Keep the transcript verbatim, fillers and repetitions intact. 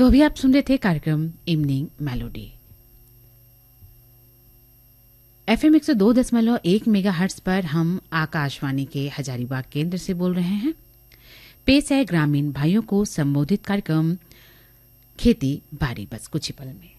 तो अभी आप सुन रहे थे कार्यक्रम इवनिंग मेलोडी एफएम एक सौ दो दशमलव एक मेगा हर्ट्ज पर। हम आकाशवाणी के हजारीबाग केंद्र से बोल रहे हैं। पेश है ग्रामीण भाइयों को संबोधित कार्यक्रम खेती बारी बस कुछ ही पल में।